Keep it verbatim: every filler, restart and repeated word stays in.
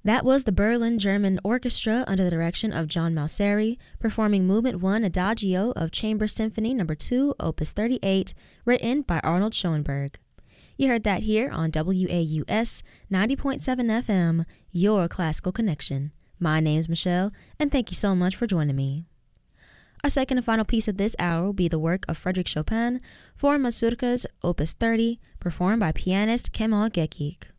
That was the Berlin German Orchestra under the direction of John Mauceri, performing Movement one Adagio of Chamber Symphony Number two, Opus thirty-eight, written by Arnold Schoenberg. You heard that here on W A U S ninety point seven F M, your classical connection. My name's Michelle, and thank you so much for joining me. Our second and final piece of this hour will be the work of Frédéric Chopin for Mazurkas Opus thirty, performed by pianist Kemal Gekik.